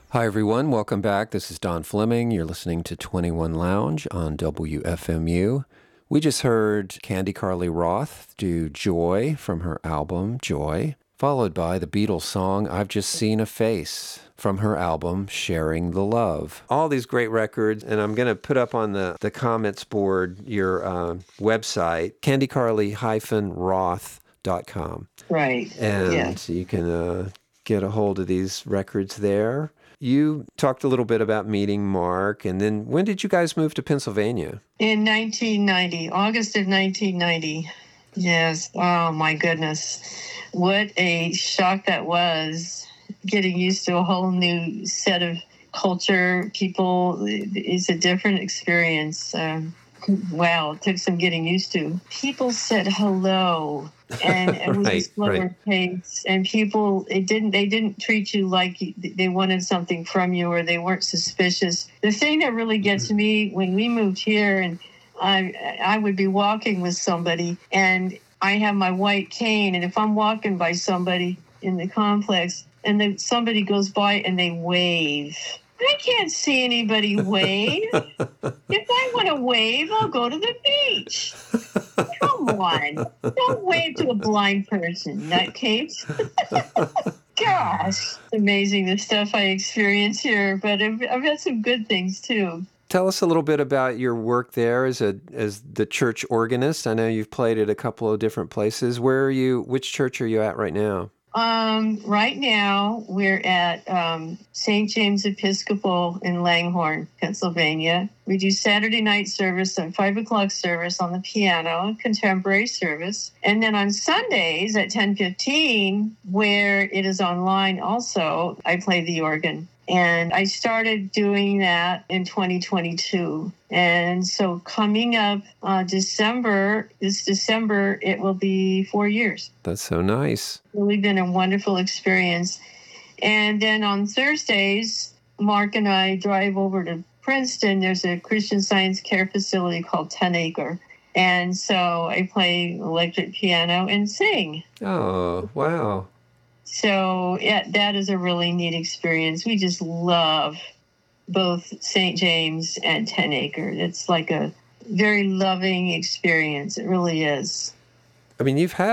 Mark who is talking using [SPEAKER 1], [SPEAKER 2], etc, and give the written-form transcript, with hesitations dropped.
[SPEAKER 1] Hi, everyone. Welcome back. This is Don Fleming. You're listening to 21 Lounge on WFMU. We just heard Candy Carly Roth do Joy from her album, Joy, followed by the Beatles song, I've Just Seen a Face from her album, Sharing the Love. All these great records, and I'm going to put up on the comments board your website, candycarly-roth.com.
[SPEAKER 2] Right.
[SPEAKER 1] And you can get a hold of these records there. You talked a little bit about meeting Mark, and then when did you guys move to Pennsylvania?
[SPEAKER 2] In 1990, August of 1990. Yes. Oh, my goodness. What a shock that was, getting used to a whole new set of culture, people. It's a different experience. Wow, it took some getting used to. People said hello, and it was a slower pace. And people, they didn't treat you like they wanted something from you, or they weren't suspicious. The thing that really gets me, when we moved here, and I would be walking with somebody, and I have my white cane, and if I'm walking by somebody in the complex, and then somebody goes by and they wave, I can't see anybody wave. If I want to wave, I'll go to the beach. Come on. Don't wave to a blind person, nutcase. Gosh, it's amazing the stuff I experience here, but I've had some good things too.
[SPEAKER 1] Tell us a little bit about your work there as the church organist. I know you've played at a couple of different places. Which church are you at right now?
[SPEAKER 2] Right now, we're at St. James Episcopal in Langhorne, Pennsylvania. We do Saturday night service and 5 o'clock service on the piano, contemporary service. And then on Sundays at 10:15, where it is online also, I play the organ. And I started doing that in 2022. And so coming up this December, it will be 4 years.
[SPEAKER 1] That's so nice.
[SPEAKER 2] Really been a wonderful experience. And then on Thursdays, Mark and I drive over to Princeton. There's a Christian Science care facility called 10 Acre. And so I play electric piano and sing.
[SPEAKER 1] Oh, wow.
[SPEAKER 2] So yeah, that is a really neat experience. We just love both St. James and 10 Acre. It's like a very loving experience. It really is.
[SPEAKER 1] I mean, you've had